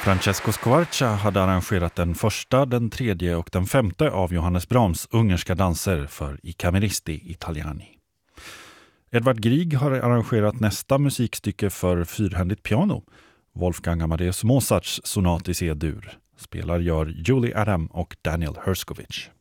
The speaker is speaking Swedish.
Francesco Squarcia hade arrangerat den första, den tredje och den femte av Johannes Brahms ungerska danser för I Cameristi Italiani. Edvard Grieg har arrangerat nästa musikstycke för fyrhändigt piano, Wolfgang Amadeus Mozarts sonat i C-dur. Spelar gör Julie Adam och Daniel Herskovich.